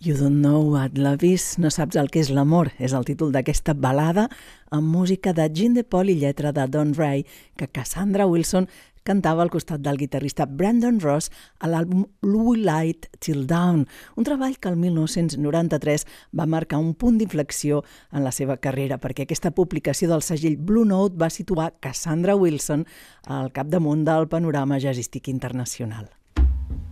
You don't know what love is, no saps el que és l'amor, és el títol d'aquesta balada amb música de Gene DePaul i lletra de Don Ray, que Cassandra Wilson cantava al costat del guitarrista Brandon Ross a l'àlbum Blue Light Till Dawn, un treball que el 1993 va marcar un punt d'inflexió en la seva carrera, perquè aquesta publicació del segell Blue Note va situar Cassandra Wilson al capdamunt del panorama jazzístic internacional.